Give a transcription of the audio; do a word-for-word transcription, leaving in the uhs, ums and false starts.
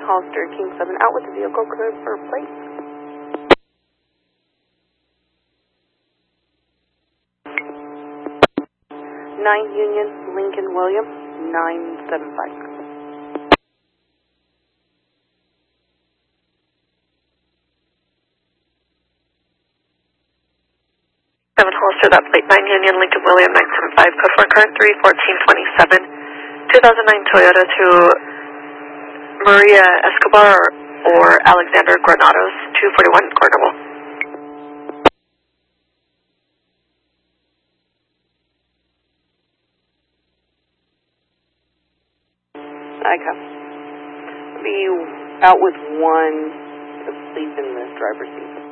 Hollister, King seven, out with the vehicle, clear for plate. nine Union, Lincoln William, nine seven five. seven Hollister, that plate nine Union, Lincoln William, nine seven five, code for car three fourteen twenty-seven, two thousand nine Toyota to Maria Escobar or Alexander Granados, two forty-one Cornwall. Okay. Be out with one asleep in the driver's seat.